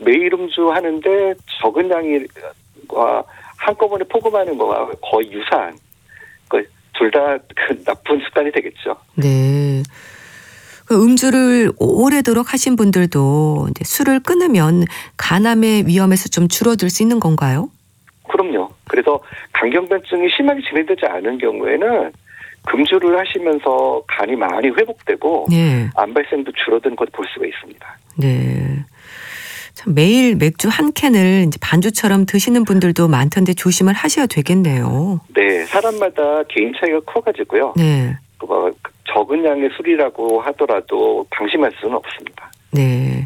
매일 음주하는데 적은 양과 한꺼번에 포금하는 거와 거의 유사한, 둘 다 나쁜 습관이 되겠죠. 네. 음주를 오래도록 하신 분들도 이제 술을 끊으면 간암의 위험에서 좀 줄어들 수 있는 건가요? 그럼요. 그래서 간경변증이 심하게 진행되지 않은 경우에는 금주를 하시면서 간이 많이 회복되고 네. 암 발생도 줄어든 것 볼 수가 있습니다. 네. 참 매일 맥주 한 캔을 이제 반주처럼 드시는 분들도 많던데 조심을 하셔야 되겠네요. 네, 사람마다 개인 차이가 커가지고요. 네. 적은 양의 술이라고 하더라도 방심할 수는 없습니다. 네.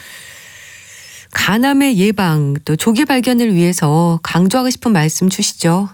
간암의 예방 또 조기 발견을 위해서 강조하고 싶은 말씀 주시죠.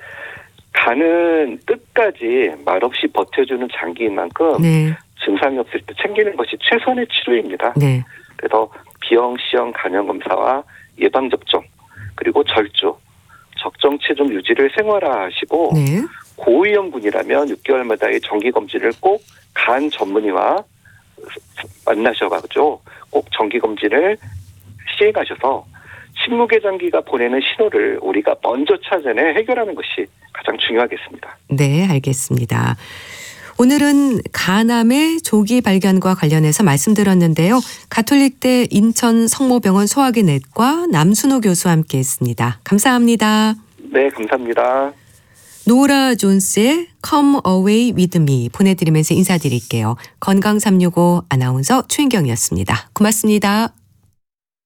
간은 끝까지 말없이 버텨주는 장기인 만큼 네. 증상이 없을 때 챙기는 것이 최선의 치료입니다. 네. 그래서 비형, 시형, 간염 검사와 예방 접종, 그리고 절주, 적정 체중 유지를 생활화하시고 네. 고위험군이라면 6개월마다의 정기 검진을 꼭 간 전문의와 만나셔가지고 꼭 정기 검진을 시행하셔서 침묵의 장기가 보내는 신호를 우리가 먼저 찾아내 해결하는 것이 가장 중요하겠습니다. 네, 알겠습니다. 오늘은 간암의 조기 발견과 관련해서 말씀드렸는데요. 가톨릭대 인천 성모병원 소화기내과 남순호 교수와 함께했습니다. 감사합니다. 네, 감사합니다. 노라 존스의 Come Away With Me 보내드리면서 인사드릴게요. 건강365 아나운서 최인경이었습니다. 고맙습니다.